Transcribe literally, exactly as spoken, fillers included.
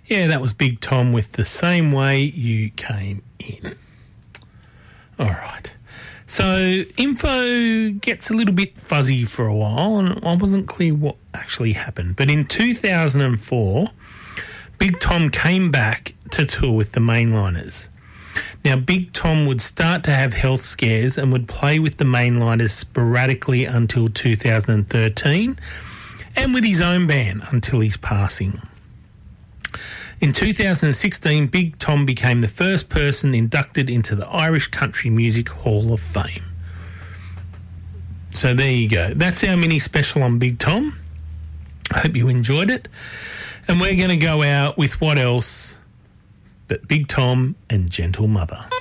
Yeah, that was Big Tom with The Same Way You Came In. All right. So info gets a little bit fuzzy for a while, and I wasn't clear what actually happened. But in two thousand four, Big Tom came back to tour with the Mainliners. Now, Big Tom would start to have health scares and would play with the Mainliners sporadically until two thousand thirteen, and with his own band until his passing. In two thousand sixteen, Big Tom became the first person inducted into the Irish Country Music Hall of Fame. So there you go. That's our mini special on Big Tom. I hope you enjoyed it. And we're going to go out with what else but Big Tom and Gentle Mother.